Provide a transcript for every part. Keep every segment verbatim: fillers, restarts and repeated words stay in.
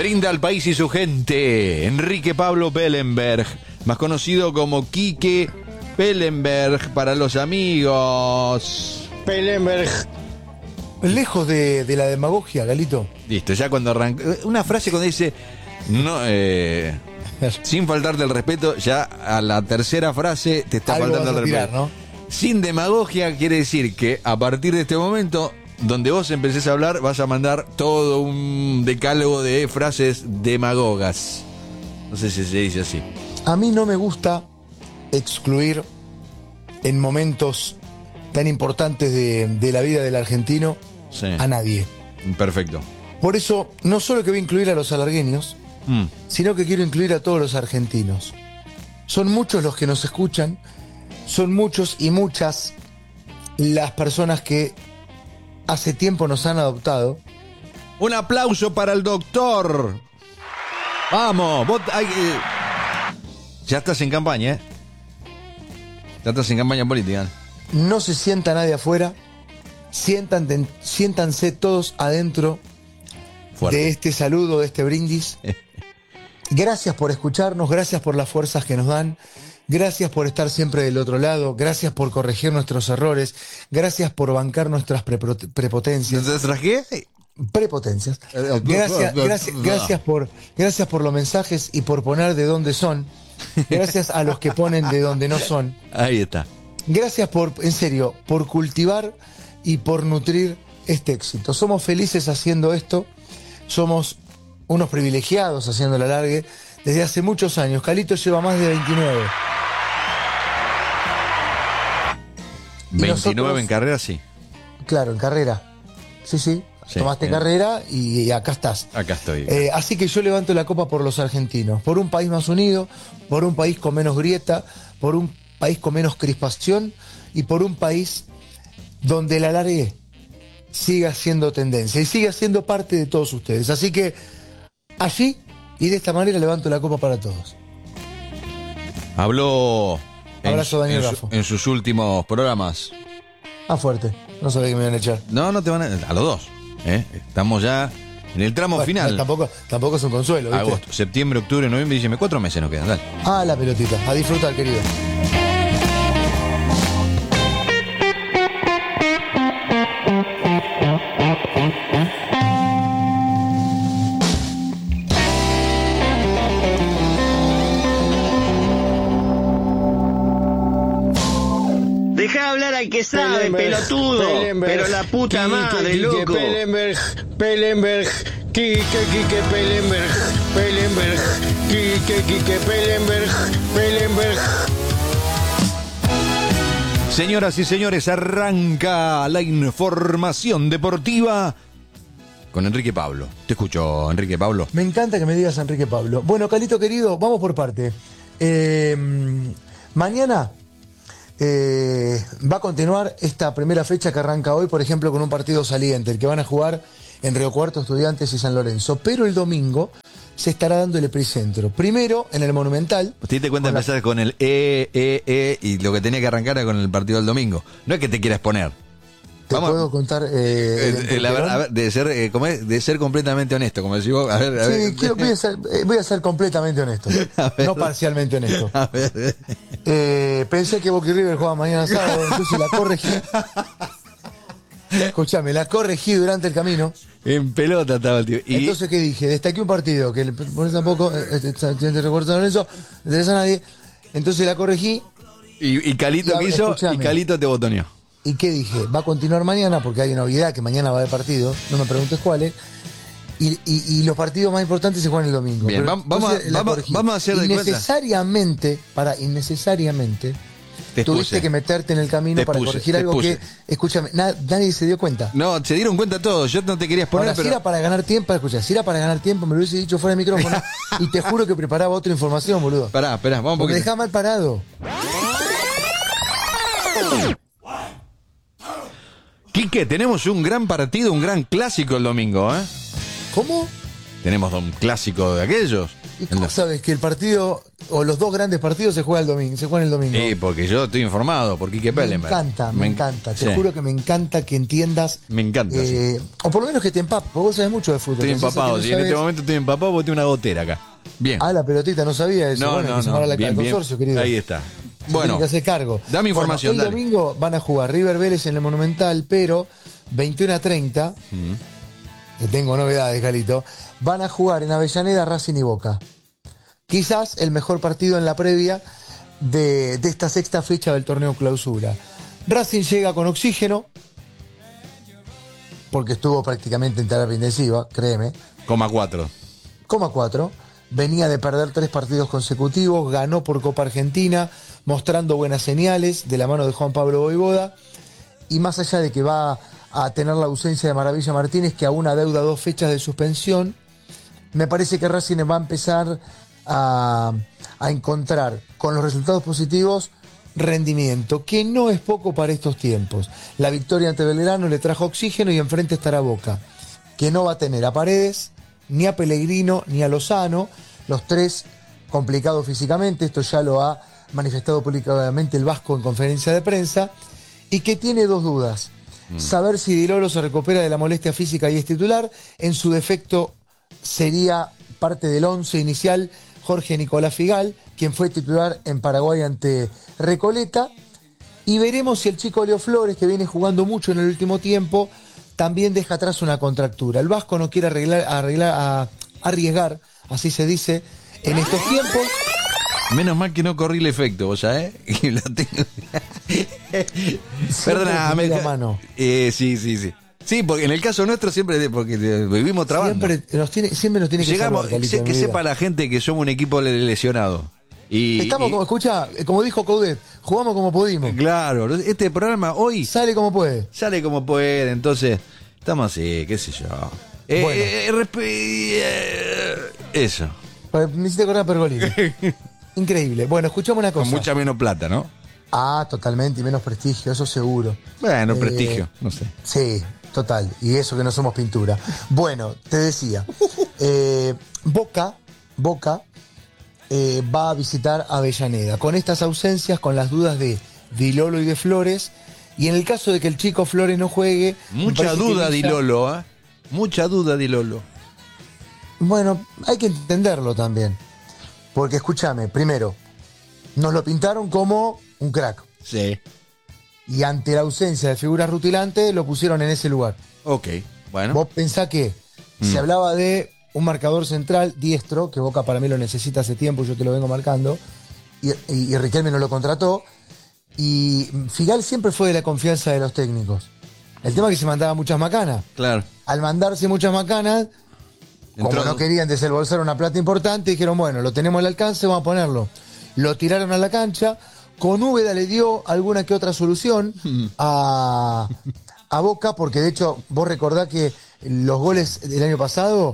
Brinda al país y su gente Enrique Pablo Pellenberg, más conocido como Quique Pellenberg para los amigos. Pellenberg. Lejos de, de la demagogia, Galito. Listo, ya cuando arranca. Una frase cuando dice, no, eh, sin faltarte el respeto, ya a la tercera frase te está Algo faltando vas el a tirar, respeto. ¿no? Sin demagogia quiere decir que a partir de este momento, donde vos empecés a hablar, vas a mandar todo un decálogo de frases demagogas. No sé si se dice así. A mí no me gusta excluir en momentos tan importantes de, de la vida del argentino Sí. a nadie. Perfecto. Por eso, no solo que voy a incluir a los alargueños, Mm. sino que quiero incluir a todos los argentinos. Son muchos los que nos escuchan, son muchos y muchas las personas que hace tiempo nos han adoptado. Un aplauso para el doctor. Vamos, vos hay, eh, ya estás en campaña, ¿eh? Ya estás en campaña política. No se sienta nadie afuera, sientan, siéntanse todos adentro Fuerte. de este saludo, de este brindis. Gracias por escucharnos, gracias por las fuerzas que nos dan, gracias por estar siempre del otro lado, gracias por corregir nuestros errores, gracias por bancar nuestras prepo- prepotencias. ¿Entonces traje? Prepotencias. Gracias, gracias, gracias por, gracias por los mensajes y por poner de dónde son. Gracias a los que ponen de dónde no son. Ahí está. Gracias por, en serio, por cultivar y por nutrir este éxito. Somos felices haciendo esto. Somos unos privilegiados haciendo la largue desde hace muchos años. Calito lleva más de veintinueve. Y veintinueve nosotros- en carrera, sí. Claro, en carrera. Sí, sí. Sí, Tomaste eh. carrera y, y acá estás. Acá estoy. Eh, así que yo levanto la copa por los argentinos, por un país más unido, por un país con menos grieta, por un país con menos crispación y por un país donde la largue siga siendo tendencia y siga siendo parte de todos ustedes. Así que allí y de esta manera levanto la copa para todos. Habló en, Abrazo, Daniel en su- Raffo. en sus últimos programas. Ah, fuerte. No sabía que me iban a echar. No, no te van a... A los dos. ¿eh? Estamos ya en el tramo Bueno, final. Tampoco, tampoco es un consuelo, ¿viste? Agosto, septiembre, octubre, noviembre, diciembre. Cuatro meses nos quedan. Dale. Ah, la pelotita. A disfrutar, querido. Deja hablar al que sabe, Pellenberg, pelotudo. Pellenberg, Pero la puta Quique, madre, Quique, loco. Pellenberg, Pellenberg, Quique, Quique, Pellenberg, Pellenberg, Quique, Quique, Pellenberg, Pellenberg. Señoras y señores, arranca la información deportiva con Enrique Pablo. Te escucho, Enrique Pablo. Me encanta que me digas Enrique Pablo. Bueno, Calito querido, vamos por parte. Eh, mañana eh, va a continuar esta primera fecha que arranca hoy, por ejemplo, con un partido saliente, el que van a jugar en Río Cuarto, Estudiantes y San Lorenzo. Pero el domingo se estará dando el Epicentro. Primero en el Monumental. ¿Te diste cuenta de Con la- empezar con el E, E, E y lo que tenía que arrancar era con el partido del domingo? No es que te quieras poner. Te Vamos. puedo contar. Eh, el Eh, eh, la verdad, a entreperón. ver, de ser, eh, ¿cómo es? De ser completamente honesto, como decís vos. A ver, a Sí, ver. quiero- voy, a ser, eh, voy a ser completamente honesto, no parcialmente honesto. A ver. Eh, pensé que Boca y River jugaban mañana sábado, entonces la corregí. Escúchame, la corregí durante el camino. En pelota estaba el tío. Y Entonces, ¿qué dije? Destaqué un partido que le pones tampoco, eh, este, estudiante recuerdo San Lorenzo, no interesa a nadie. Entonces la corregí. y, y Calito Y a- que hizo, y escuchame. Calito te botoneó. ¿Y qué dije? Va a continuar mañana porque hay una novedad que mañana va a haber partido. No me preguntes cuáles. Y, y- y los partidos más importantes se juegan el domingo. Bien, Pero vam- vamos a- entonces la vamos- corregí. vamos a hacer de cuenta. Innecesariamente, para innecesariamente, Te tuviste expuse. que meterte en el camino Te para expuse, corregir te algo expuse. que, escúchame, na- nadie se dio cuenta. No, se dieron cuenta todos. Yo no te querías poner, Ahora, si pero. era para ganar tiempo, escucha, si era para ganar tiempo, me lo hubiese dicho fuera de micrófono y te juro que preparaba otra información, boludo. Pará, esperá, vamos un Porque me poquito. dejaba mal parado. Quique, tenemos un gran partido, un gran clásico el domingo, ¿eh? ¿Cómo? Tenemos un clásico de aquellos. ¿Y cómo sabes que el partido, o los dos grandes partidos se juegan el domingo, se juegan el domingo? Sí, porque yo estoy informado por Quique Me Pellenberg. encanta, me, Me- encanta. Te sí. juro que me encanta que entiendas. Me encanta, eh, O por lo menos que te empapes, porque vos sabés mucho de fútbol. Estoy Pensás que empapado, no sí, en este sabés. momento estoy empapado porque tengo una gotera acá. Bien. Ah, la pelotita, no sabía eso. no, bueno, hay no, que sumar no. a la- Bien, al bien. consorcio, querido. Ahí está. Se Bueno, tiene que hacer cargo. dame información, Bueno, el dale. domingo van a jugar River Vélez en el Monumental, pero veintiuno a treinta, que tengo novedades, Galito, van a jugar en Avellaneda, Racing y Boca. Quizás el mejor partido en la previa de, de esta sexta fecha del torneo Clausura. Racing llega con oxígeno, porque estuvo prácticamente en terapia intensiva, créeme. coma cuatro. Coma cuatro. Venía de perder tres partidos consecutivos, ganó por Copa Argentina, mostrando buenas señales de la mano de Juan Pablo Voivoda. Y más allá de que va a tener la ausencia de Maravilla Martínez, que aún adeuda dos fechas de suspensión, me parece que Racing va a empezar a, a encontrar con los resultados positivos rendimiento, que no es poco para estos tiempos. La victoria ante Belgrano le trajo oxígeno y enfrente estará Boca, que no va a tener a Paredes, ni a Pellegrino, ni a Lozano, los tres complicados físicamente, esto ya lo ha manifestado públicamente el Vasco en conferencia de prensa, y que tiene dos dudas. Mm. Saber si Di Lolo se recupera de la molestia física y es titular, en su defecto sería parte del once inicial Jorge Nicolás Figal, quien fue titular en Paraguay ante Recoleta, y veremos si el chico Leo Flores, que viene jugando mucho en el último tiempo, también deja atrás una contractura. El Vasco no quiere arreglar, arreglar, a, arriesgar, así se dice, en estos tiempos. Menos mal que no corrí el efecto, ¿vos sabés? Y lo tengo. Perdóname. La mano. Eh, sí, sí, sí. Sí, porque en el caso nuestro siempre, porque vivimos trabajando. Siempre nos tiene, siempre nos tiene que Llegamos, salvar, Calito, sé, en que mi vida. sepa la gente que somos un equipo le- lesionado. Y, Estamos y- como, escucha, como dijo Coudet, jugamos como pudimos. Claro, este programa hoy Sale como puede. sale como puede, entonces estamos así, qué sé yo. Eh, Bueno. eh, respe- eh, eso, Me hiciste acordar a Pergolini. Increíble. Bueno, escuchamos una cosa. con mucha menos plata, ¿no? Ah, totalmente, y menos prestigio, eso seguro. Bueno, Eh, prestigio, no sé. Sí, total. Y eso que no somos pintura. Bueno, te decía. eh, Boca, Boca eh, va a visitar Avellaneda. Con estas ausencias, con las dudas de Di Lolo y de Flores. Y en el caso de que el chico Flores no juegue. me Mucha parece que duda, Di Villa- Lolo, ¿eh? Mucha duda, Di Lolo. Bueno, hay que entenderlo también. Porque escúchame, primero, nos lo pintaron como un crack. Sí. Y ante la ausencia de figuras rutilantes, lo pusieron en ese lugar. Ok, bueno. Vos pensá que se hablaba de un marcador central diestro, que Boca para mí lo necesita hace tiempo, yo te lo vengo marcando, y, y, y Riquelme no lo contrató, y Figal siempre fue de la confianza de los técnicos. El tema es que se mandaba muchas macanas. Claro. Al mandarse muchas macanas, como Entró- no querían desembolsar una plata importante, dijeron, bueno, lo tenemos al alcance, vamos a ponerlo. Lo tiraron a la cancha, con Úbeda le dio alguna que otra solución a, a Boca, porque de hecho, vos recordás que los goles del año pasado,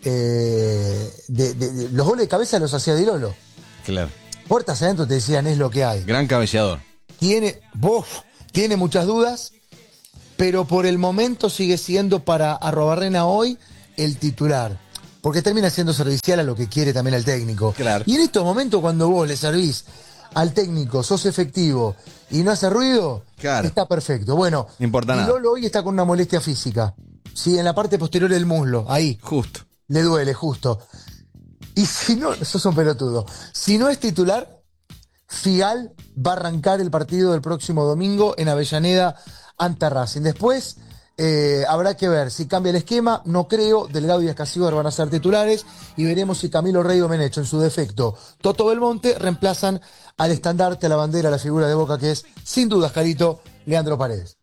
eh, de, de- de- los goles de cabeza los hacía Di Lolo. Claro. Puertas adentro te decían, es lo que hay. Gran cabeceador. Tiene, vos, tiene muchas dudas, pero por el momento sigue siendo para Arrobarrena hoy el titular. Porque termina siendo servicial a lo que quiere también el técnico. Claro. Y en estos momentos, cuando vos le servís al técnico, sos efectivo y no hace ruido, Claro. está perfecto. Bueno, No importa Di nada. Lolo hoy está con una molestia física. Sí, en la parte posterior del muslo, ahí. Justo. Le duele, justo. Y si no, sos un pelotudo. Si no es titular, Figal va a arrancar el partido del próximo domingo en Avellaneda ante Racing. Después eh, habrá que ver si cambia el esquema. No creo. Delgado y Escasíbar van a ser titulares. Y veremos si Camilo Rey o Menecho, en su defecto, Toto Belmonte, reemplazan al estandarte, a la bandera, a la figura de Boca, que es, sin dudas, Carito, Leandro Paredes.